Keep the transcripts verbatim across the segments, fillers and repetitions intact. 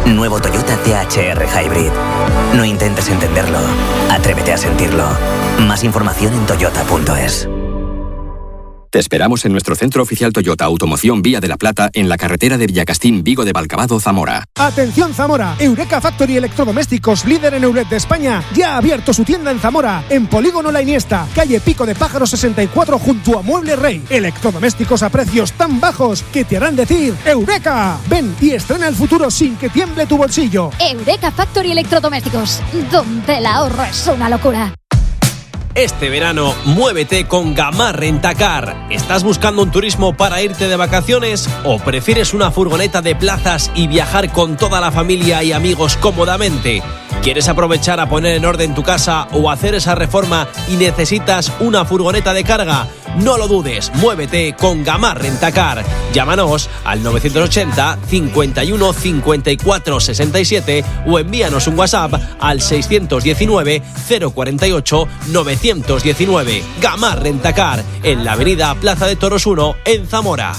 Nuevo Toyota C H R Hybrid. No intentes entenderlo, atrévete a sentirlo. Más información en toyota punto es. Te esperamos en nuestro centro oficial Toyota Automoción Vía de la Plata, en la carretera de Villacastín, Vigo de Valcabado, Zamora. ¡Atención Zamora! Eureka Factory Electrodomésticos, líder en Eulet de España, ya ha abierto su tienda en Zamora, en Polígono La Iniesta, calle Pico de Pájaro sesenta y cuatro, junto a Mueble Rey. Electrodomésticos a precios tan bajos que te harán decir ¡Eureka! Ven y estrena el futuro sin que tiemble tu bolsillo. Eureka Factory Electrodomésticos, donde el ahorro es una locura. Este verano, muévete con Gamar Rentacar. ¿Estás buscando un turismo para irte de vacaciones o prefieres una furgoneta de plazas y viajar con toda la familia y amigos cómodamente? ¿Quieres aprovechar a poner en orden tu casa o hacer esa reforma y necesitas una furgoneta de carga? No lo dudes, muévete con Gamar Rentacar. Llámanos al novecientos ochenta, cincuenta y uno, cincuenta y cuatro, sesenta y siete o envíanos un WhatsApp al seiscientos diecinueve, cero cuarenta y ocho, novecientos diecinueve. Gamar Rentacar, en la avenida Plaza de Toros uno, en Zamora.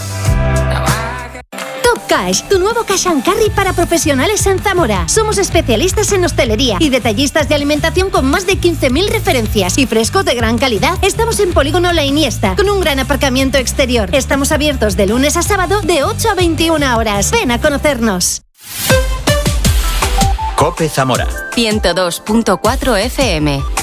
Top Cash, tu nuevo cash and carry para profesionales en Zamora. Somos especialistas en hostelería y detallistas de alimentación con más de quince mil referencias y fresco de gran calidad. Estamos en Polígono La Iniesta, con un gran aparcamiento exterior. Estamos abiertos de lunes a sábado de ocho a veintiuna horas. Ven a conocernos. COPE Zamora ciento dos punto cuatro F M.